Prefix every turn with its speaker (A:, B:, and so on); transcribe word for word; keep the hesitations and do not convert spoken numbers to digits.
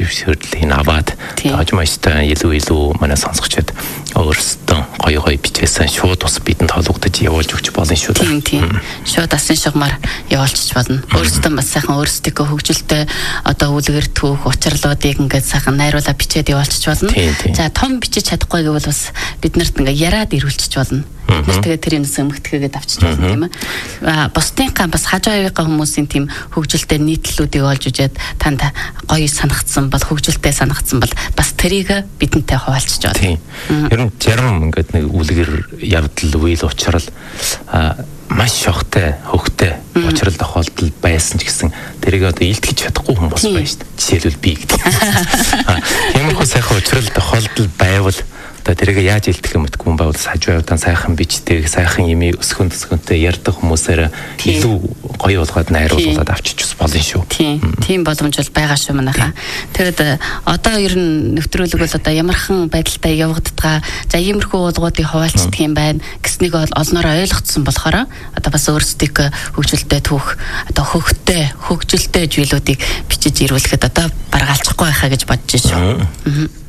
A: зөвшөөрлийг аваад хожимоштой илүү илүү манай сонсогчид өөрсдөө гоё гоё бичээсэн шууд бас бидэнд холбогдож явуулж өгч болно шүү дээ.
B: Тийм тийм. Шууд асан шугамар явуулчих болно. Өөрсдөө бас сайхан өөрсдөө хөгжилтэй одоо үлгэр түүх учрлуудыг ингээд сайхан найруула бичээд явуулчих болно. За том бичиж чадахгүй гэвэл бас бид нарт ингээд яраад ирүүлчих болно. Бид тэгээд тэр юмс өмгтгөөгээд авчиж байна тийм ээ. Бусдынхаа бас хажуугийнхаа хүмүүсийн тийм хөгжилтэй нийтлэлүүдийг олж үжээд танд гоё санагдсан бол хөгжилтэй санагдсан бол бас тэрийг бидэнтэй хуваалцж байна.
A: Тийм. Ер нь зарим ингээд нэг үлгэр явдал үйл учрал маш шогтой, хөвгтэй учрал тохиолдол байсан ч гэсэн тэрийг одоо илтгэж чадахгүй хүмүүс байна шүү дээ. Жишээлбэл би гэдэг. Тиймэрхүү сайхан учрал тохиолдол байвал тэрийг яаж илтгэх юм бэ гэвэл байвал хажууудаа сайхан бичдэг, сайхан имийг өсгөн төсгөнтэй ярьдаг хүмүүсээр илүү гоё болгоод найруулуулад авчиж болно шүү.
B: Тийм. Тийм боломж бол байгаа шүү манайхаа. Тэгээд одоо ер нь нэвтрүүлэг бол одоо ямархан байдалтай явагддгаа за иймэрхүү уулгуудыг хуваалцдаг юм байна гэснийг бол олноороо ойлгоцсон болохоор одоо бас өөрсдөө хөгжилтэй түүх одоо хөгтэй хөгжилтэй зүйлүүдийг бичиж ирүүлэхэд одоо баргаалчихгүй байхаа гэж бодож шүү.